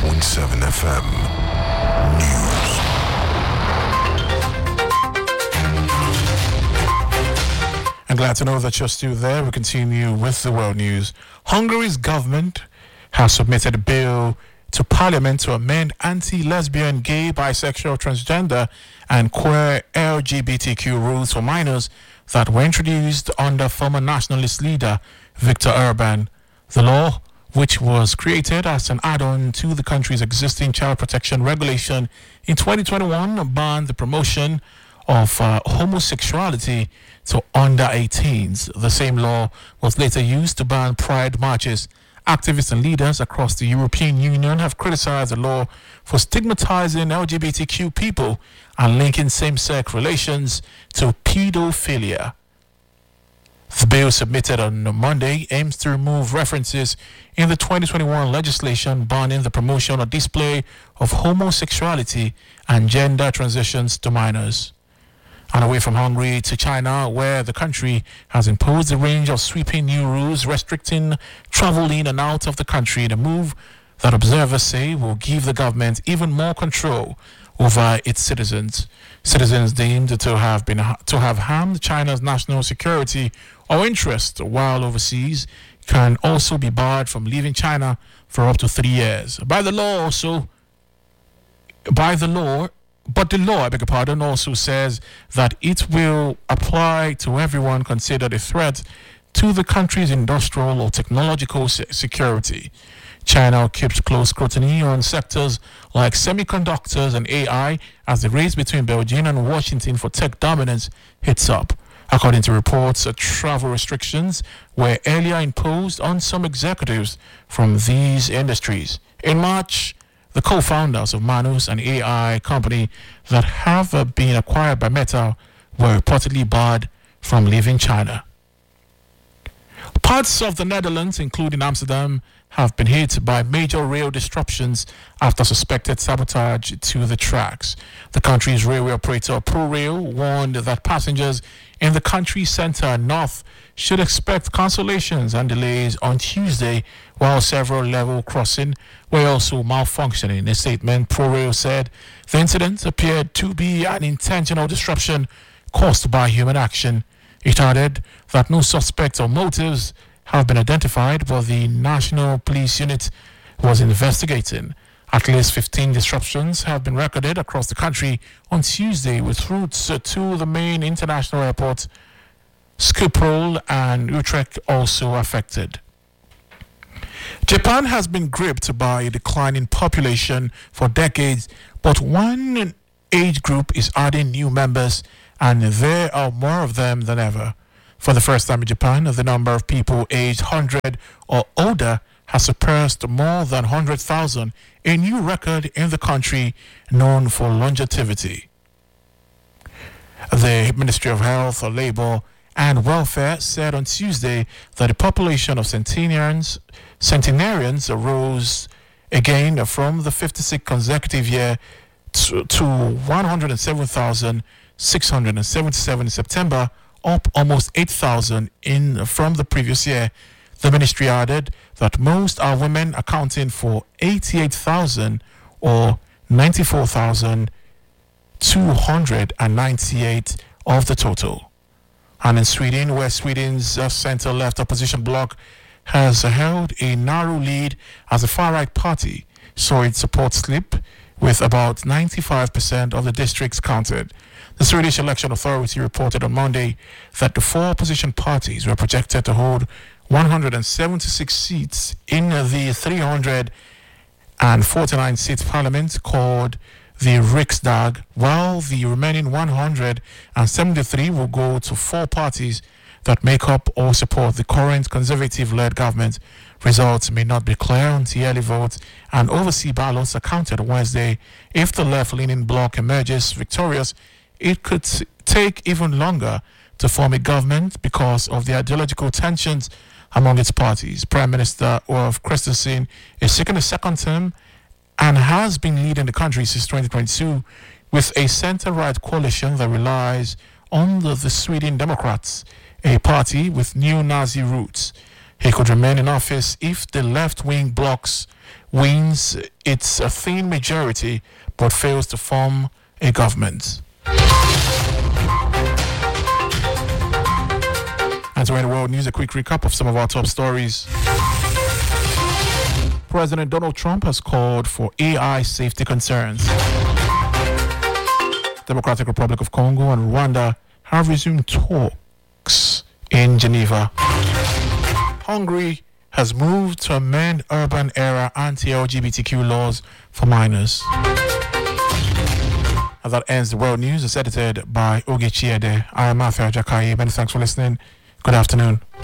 FM. News. I'm glad to know that you're still there. We continue with the world news. Hungary's government has submitted a bill to Parliament to amend anti-lesbian, gay, bisexual, transgender, and queer LGBTQ rules for minors that were introduced under former nationalist leader Viktor Orban. The law, which was created as an add-on to the country's existing child protection regulation in 2021, banned the promotion of homosexuality to under 18s. The same law was later used to ban pride marches. Activists and leaders across the European Union have criticized the law for stigmatizing LGBTQ people and linking same-sex relations to pedophilia. The bill submitted on Monday aims to remove references in the 2021 legislation banning the promotion or display of homosexuality and gender transitions to minors. And away from Hungary to China, where the country has imposed a range of sweeping new rules restricting travel in and out of the country, the move that observers say will give the government even more control over its citizens. Citizens deemed to have harmed China's national security or interest while overseas can also be barred from leaving China for up to 3 years. But the law, also says that it will apply to everyone considered a threat to the country's industrial or technological security. China keeps close scrutiny on sectors like semiconductors and AI as the race between Beijing and Washington for tech dominance heats up. According to reports, travel restrictions were earlier imposed on some executives from these industries. In March, the co-founders of Manus, an AI company that have been acquired by Meta, were reportedly barred from leaving China. Parts of the Netherlands, including Amsterdam, have been hit by major rail disruptions after suspected sabotage to the tracks. The country's railway operator ProRail warned that passengers in the country's center and north should expect cancellations and delays on Tuesday, while several level crossings were also malfunctioning. In a statement, ProRail said the incident appeared to be an intentional disruption caused by human action. It added that no suspects or motives have been identified, but the National Police Unit was investigating. At least 15 disruptions have been recorded across the country on Tuesday, with routes to the main international airports, Schiphol and Utrecht, also affected. Japan has been gripped by a declining population for decades, but one age group is adding new members, and there are more of them than ever. For the first time in Japan, the number of people aged 100 or older has surpassed more than 100,000, a new record in the country known for longevity. The Ministry of Health, Labor and Welfare said on Tuesday that the population of centenarians rose again from the 56th consecutive year to 107,677 in September, up almost 8,000 from the previous year. The ministry added that most are women, accounting for 88,000 or 94,298 of the total. And in Sweden, where Sweden's center-left opposition bloc has held a narrow lead as the far-right party saw its support slip, with about 95% of the districts counted. The Swedish Election Authority reported on Monday that the four opposition parties were projected to hold 176 seats in the 349-seat parliament called the Riksdag, while the remaining 173 will go to four parties that make up or support the current conservative-led government. Results may not be clear until early votes and overseas ballots are counted Wednesday. If the left-leaning bloc emerges victorious, it could take even longer to form a government because of the ideological tensions among its parties. Prime Minister Ulf Kristersson is seeking a second term and has been leading the country since 2022 with a center-right coalition that relies on the Sweden Democrats, a party with neo-Nazi roots. He could remain in office if the left-wing bloc wins its a thin majority but fails to form a government. And to end the world news, a quick recap of some of our top stories. President Donald Trump has called for AI safety concerns. Democratic Republic of Congo and Rwanda have resumed talks in Geneva. Hungary has moved to amend urban era anti-LGBTQ laws for minors. And that ends the world news. It's edited by Oge Chiede. I am Matthew Jakayi. Many thanks for listening. Good afternoon.